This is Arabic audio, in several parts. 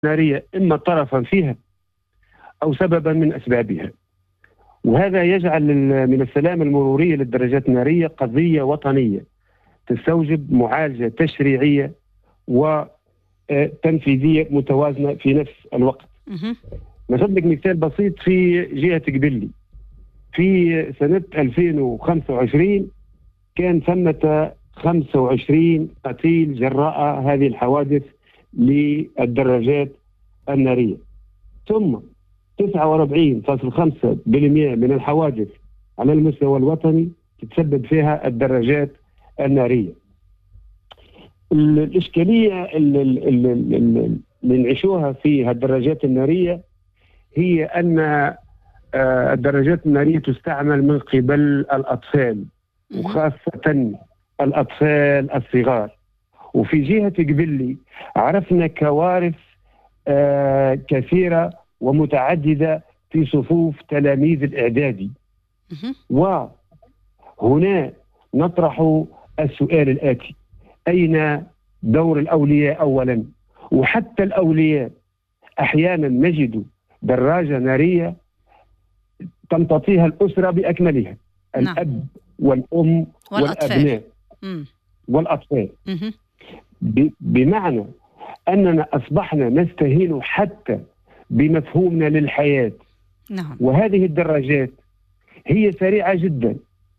نارية إما طرفا فيها أو سببا من أسبابها. وهذا يجعل من السلامة المرورية للدراجات النارية قضية وطنية تستوجب معالجة تشريعية وتنفيذية متوازنة في نفس الوقت. نضرب لك مثال بسيط في جهة قبلي. في سنة 2025 كان ثمة 25 قتيل جراء هذه الحوادث للدراجات النارية، ثم 49.5% من الحوادث على المستوى الوطني تتسبب فيها الدراجات النارية. الإشكالية اللي نعيشوها في الدراجات النارية هي أن الدراجات النارية تستعمل من قبل الأطفال، وخاصة الأطفال الصغار. وفي جهة قبلي عرفنا كوارث كثيرة ومتعددة في صفوف تلاميذ الإعدادي. وهنا نطرح السؤال الآتي: أين دور الأولياء أولا؟ وحتى الأولياء أحيانا نجد دراجة نارية تمتطيها الأسرة بأكملها، الأب والأم والأبناء والأطفال. بمعنى أننا أصبحنا نستهين حتى بمفهومنا للحياة. وهذه الدراجات هي سريعة جدا،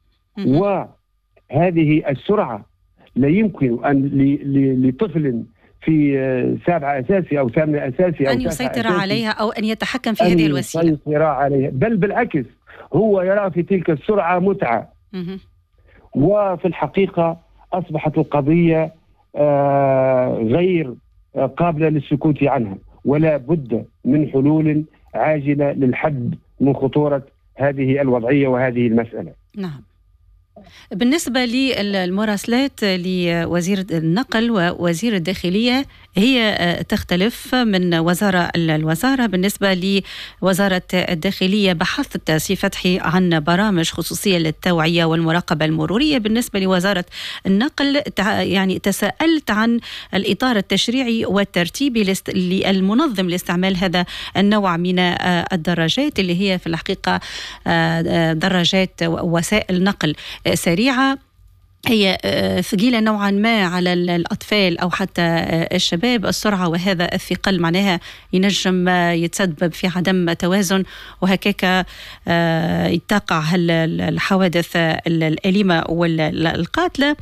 وهذه السرعة لا يمكن أن لطفل في سابعة أساسي أو ثامنة أساسي أن يسيطر عليها أو أن يتحكم في هذه الوسيلة، يسيطر عليها، بل بالعكس هو يرى في تلك السرعة متعة. وفي الحقيقة أصبحت القضية غير قابلة للسكوت عنها، ولا بد من حلول عاجلة للحد من خطورة هذه الوضعية وهذه المسألة. نعم. بالنسبة للمراسلات لوزير النقل ووزير الداخلية هي تختلف من وزارة الوزارة. بالنسبة لوزارة الداخلية بحثت سي فتحي عن برامج خصوصية للتوعية والمراقبة المرورية. بالنسبة لوزارة النقل يعني تساءلت عن الإطار التشريعي والترتيبي المنظم لاستعمال هذا النوع من الدراجات اللي هي في الحقيقة دراجات وسائل نقل سريعة، هي ثقيلة نوعا ما على الأطفال أو حتى الشباب. السرعة وهذا الثقل معناها ينجم يتسبب في عدم توازن، وهكاك تقع الحوادث الأليمة والقاتلة.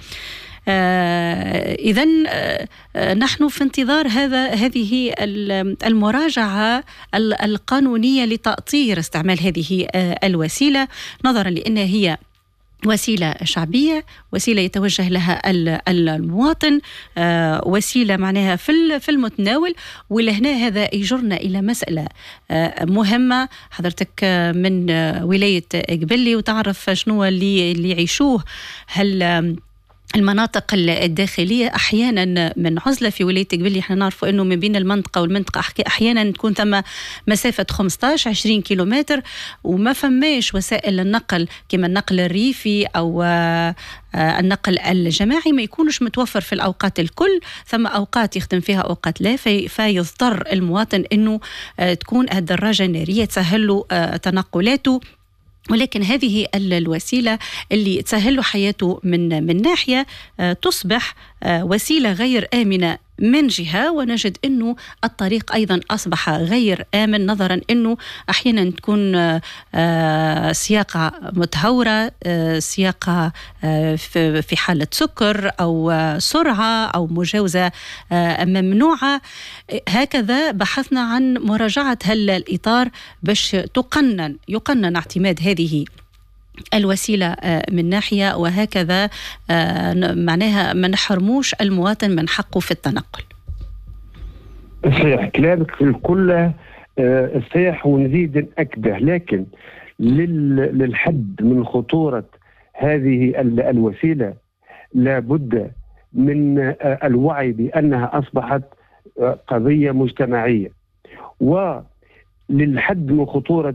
إذن نحن في انتظار هذه المراجعة القانونية لتأطير استعمال هذه الوسيلة، نظرا لأنها هي وسيلة شعبية، وسيلة يتوجه لها المواطن، وسيلة معناها في المتناول. ولهنا هذا يجرنا إلى مسألة مهمة. حضرتك من ولاية قبلي وتعرف شنو اللي يعيشوه المناطق الداخلية. أحيانا من عزلة في ولاية قبلي احنا نعرف أنه من بين المنطقة والمنطقة أحيانا تكون ثم مسافة 15-20 كيلومتر، وما فماش وسائل النقل كما النقل الريفي أو النقل الجماعي ما يكونش متوفر في الأوقات الكل. ثم أوقات يخدم فيها أوقات لا، فيضطر المواطن أنه تكون الدراجة النارية تسهل له تنقلاته. ولكن هذه الوسيلة اللي تسهل حياته من ناحية تصبح وسيلة غير آمنة من جهة، ونجد أنه الطريق أيضا أصبح غير آمن، نظرا أنه أحيانا تكون سياقة متهورة، سياقة في حالة سكر أو سرعة أو مجاوزة ممنوعة. هكذا بحثنا عن مراجعة الإطار باش يقنن اعتماد هذه الوسيلة من ناحية، وهكذا معناها ما نحرموش المواطن من حقه في التنقل. صحيح كلامك الكل صحيح، ونزيد نأكده، لكن للحد من خطورة هذه الوسيلة لابد من الوعي بأنها أصبحت قضية مجتمعية، وللحد من خطورة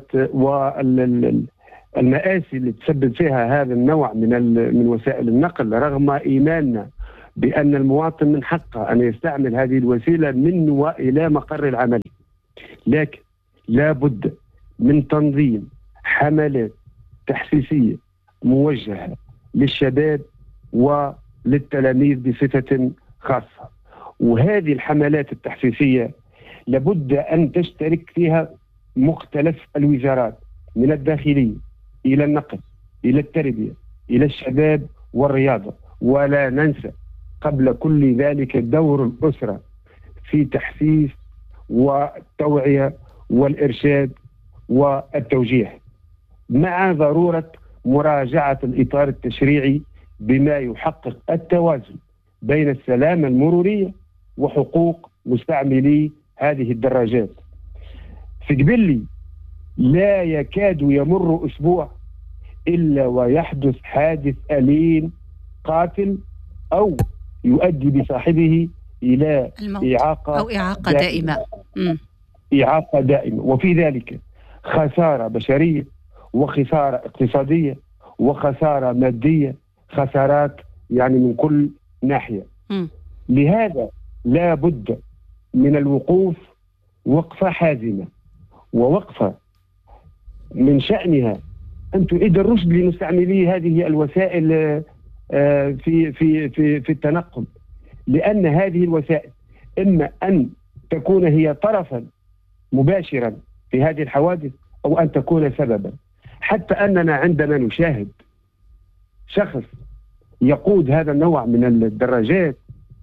المآسي اللي تسبب فيها هذا النوع من وسائل النقل، رغم إيماننا بأن المواطن من حقه أن يستعمل هذه الوسيلة من وإلى مقر العمل، لكن لا بد من تنظيم حملات تحسيسية موجهة للشباب وللتلاميذ بصفة خاصة. وهذه الحملات التحسيسية لابد أن تشترك فيها مختلف الوزارات، من الداخلية إلى النقل إلى التربية إلى الشباب والرياضة. ولا ننسى قبل كل ذلك دور الأسرة في تحسيس والتوعية والإرشاد والتوجيه، مع ضرورة مراجعة الإطار التشريعي بما يحقق التوازن بين السلامة المرورية وحقوق مستعملي هذه الدراجات. في قبلي لا يكاد يمر أسبوع إلا ويحدث حادث أليم قاتل أو يؤدي بصاحبه إلى إعاقة أو إعاقة دائمة. إعاقة دائمة، وفي ذلك خسارة بشرية وخسارة اقتصادية وخسارة مادية، خسارات يعني من كل ناحية. لهذا لا بد من الوقوف وقفة حازمة، ووقفة من شأنها أن تعيد الرشد لمستعملي هذه الوسائل في في في في التنقل، لأن هذه الوسائل إما أن تكون هي طرفا مباشرا في هذه الحوادث أو أن تكون سببا. حتى أننا عندما نشاهد شخص يقود هذا النوع من الدراجات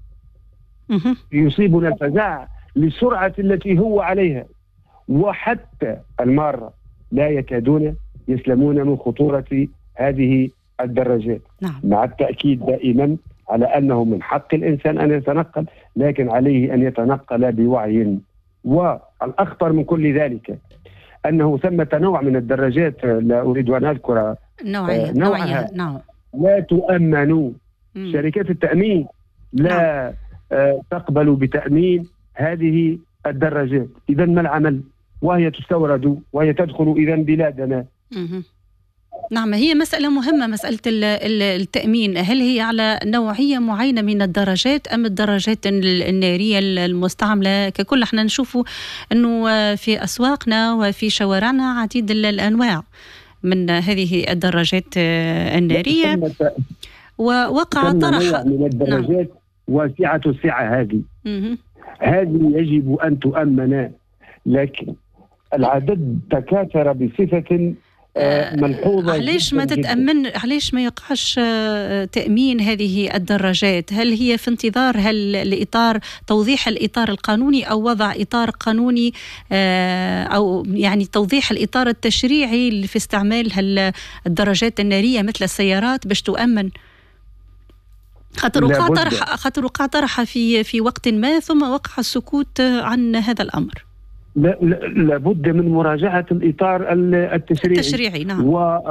يصيبنا الفزع للسرعة التي هو عليها، وحتى المارة لا يكادون يسلمون من خطورة هذه الدراجات. مع التأكيد دائما على أنه من حق الإنسان أن يتنقل، لكن عليه أن يتنقل بوعي. والأخطر من كل ذلك أنه ثمة نوع من الدراجات لا أريد أن أذكر نوعها لا تؤمن. شركات التأمين لا تقبل بتأمين هذه الدراجات. إذا ما العمل وهي تستورد وهي تدخل إذا بلادنا؟ نعم، هي مسألة مهمة، مسألة التأمين. هل هي على نوعية معينة من الدراجات أم الدراجات النارية المستعملة ككل؟ احنا نشوفوا أنه في أسواقنا وفي شوارعنا عديد الأنواع من هذه الدراجات النارية، ووقع طرح من الدراجات واسعة السعة. هذه يجب أن تؤمن، لكن العدد تكاثر بصفة ملحوظة. علاش ما تتأمن؟ علاش ما يقعش تأمين هذه الدراجات؟ هل هي في انتظار الإطار، توضيح الإطار القانوني أو وضع إطار قانوني، أو يعني توضيح الإطار التشريعي في استعمال الدراجات النارية مثل السيارات باش تؤمن؟ خاطر وقع طرح في وقت ما ثم وقع السكوت عن هذا الأمر. لابد من مراجعة الإطار التشريعي. نعم.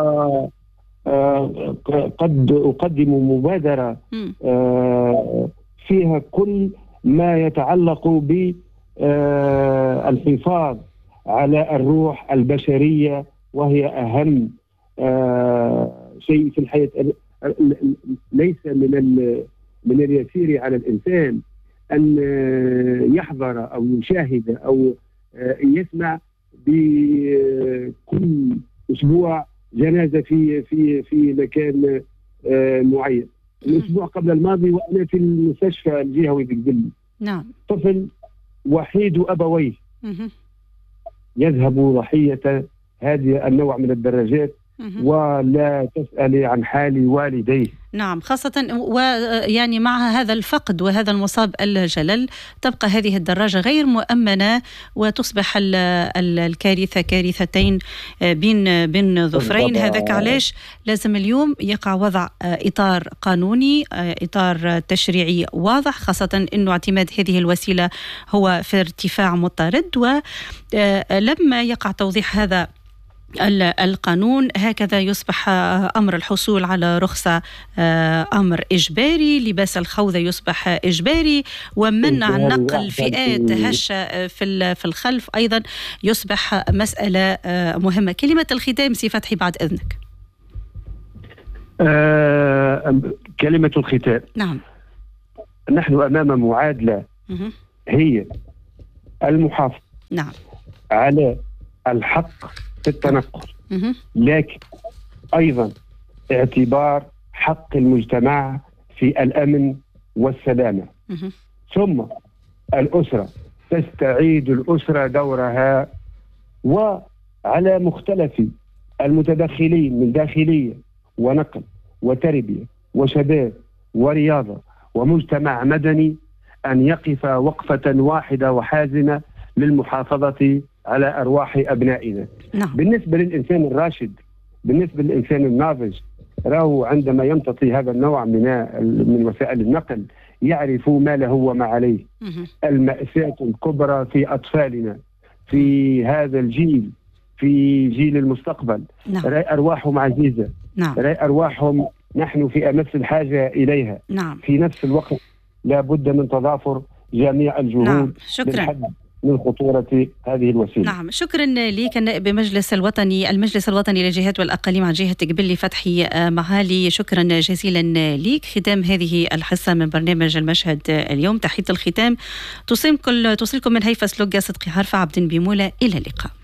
وقد أقدم مبادرة فيها كل ما يتعلق بالحفاظ على الروح البشرية، وهي أهم شيء في الحياة. ليس من اليسير على الإنسان أن يحضر أو يشاهد أو يسمع بكل أسبوع جنازة في مكان معين. الأسبوع قبل الماضي وأنا في المستشفى الجهوي بقبلي، طفل وحيد أبويه يذهب ضحية هذه النوع من الدراجات ولا تسأل عن حال والديه. نعم، خاصة ويعني مع هذا الفقد وهذا المصاب الجلل تبقى هذه الدراجة غير مؤمنة وتصبح الكارثة كارثتين بين ظفرين. هذاك علاش لازم اليوم يقع وضع إطار قانوني، إطار تشريعي واضح، خاصة أنه اعتماد هذه الوسيلة هو في ارتفاع مضطرد. ولما يقع توضيح هذا القانون هكذا يصبح أمر الحصول على رخصة أمر إجباري، لباس الخوذة يصبح إجباري، ومنع نقل فئات هشة في الخلف أيضا يصبح مسألة مهمة. كلمة الختام سي فتحي بعد إذنك. كلمة الختام. نعم. نحن أمام معادلة هي المحافظة نعم على الحق في التنقل، لكن أيضا اعتبار حق المجتمع في الأمن والسلامة. ثم الأسرة تستعيد الأسرة دورها، وعلى مختلف المتدخلين من داخلية ونقل وتربية وشباب ورياضة ومجتمع مدني أن يقف وقفة واحدة وحازمة للمحافظة على أرواح أبنائنا. بالنسبة للإنسان الراشد، بالنسبة للإنسان الناضج، راهو عندما يمتطي هذا النوع من وسائل النقل يعرف ما له وما عليه. المأساة الكبرى في أطفالنا، في هذا الجيل، في جيل المستقبل. أرواحهم عزيزة، أرواحهم نحن في أمس الحاجة إليها. في نفس الوقت لا بد من تضافر جميع الجهود للحد من خطورة هذه الوسيلة. شكرا لك النائب المجلس الوطني للجهات والأقاليم عن جهة قبلي فتحي معالي، شكرا جزيلا لك. ختام هذه الحصة من برنامج المشهد اليوم. تحية الختام توصلكم من هيفا سلوقة صدقي عارفة عبد بيمولة. إلى اللقاء.